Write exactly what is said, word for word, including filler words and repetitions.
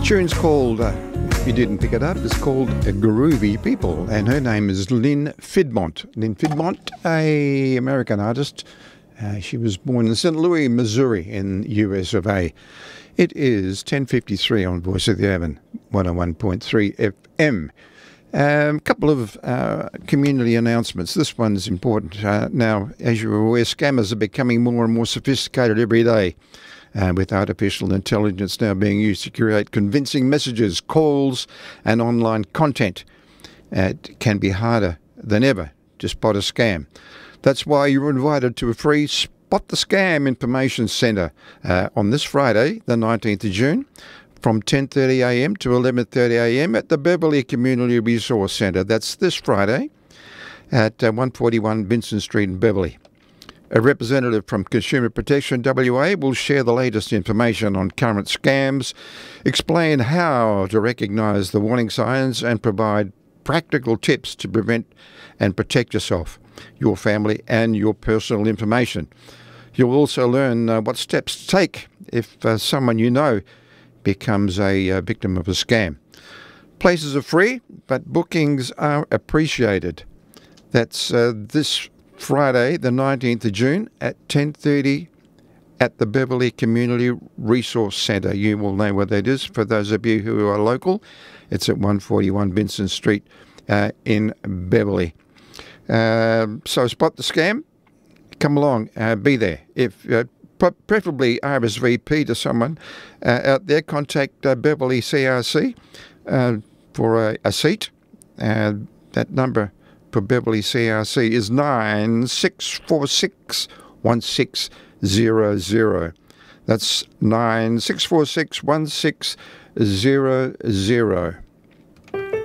tune's called, uh, if you didn't pick it up, it's called Groovy People, and her name is Lynn Fidmont. Lynn Fidmont, a American artist. Uh, she was born in Saint Louis, Missouri, in U S of A. It is ten fifty-three on Voice of the Urban, one oh one point three F M. A um, couple of uh, community announcements. This one's important. Uh, now, as you're aware, scammers are becoming more and more sophisticated every day, uh, with artificial intelligence now being used to create convincing messages, calls, and online content. Uh, it can be harder than ever to spot a scam. That's why you're invited to a free Spot the Scam Information Centre uh, on this Friday, the nineteenth of June, from ten thirty a m to eleven thirty a m at the Beverley Community Resource Centre. That's this Friday at uh, one forty-one Vincent Street in Beverley. A representative from Consumer Protection W A will share the latest information on current scams, explain how to recognise the warning signs, and provide practical tips to prevent and protect yourself, your family, and your personal information. You'll also learn uh, what steps to take if uh, someone you know becomes a uh, victim of a scam. Places are free, but bookings are appreciated. That's uh, this Friday, the nineteenth of June, at ten thirty at the Beverley Community Resource Centre. You will know where that is. For those of you who are local, it's at one forty-one Vincent Street uh, in Beverley. Uh, so spot the scam. Come along, uh, be there. If uh, preferably R S V P to someone uh, out there, contact uh, Beverley C R C uh, for a, a seat. Uh, that number for Beverley C R C is nine six four six one six zero zero. That's nine six four six one six zero zero.